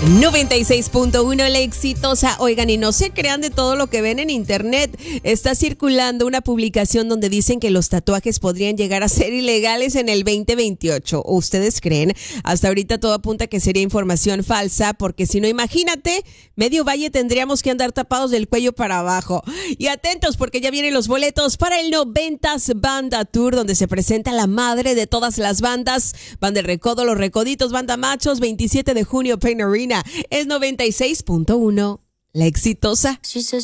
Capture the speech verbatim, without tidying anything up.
noventa y seis punto uno, la exitosa. Oigan, y no se crean de todo lo que ven en internet. Está circulando una publicación donde dicen que los tatuajes podrían llegar a ser ilegales en el veinte veintiocho. ¿Ustedes creen? Hasta ahorita todo apunta a que sería información falsa, porque si no, imagínate, medio valle tendríamos que andar tapados del cuello para abajo. Y atentos, porque ya vienen los boletos para el noventas Banda Tour, donde se presenta la madre de todas las bandas. Banda El Recodo, Los Recoditos, Banda Machos, veintisiete de junio, Pain Arena. Es noventa y seis punto uno, la exitosa.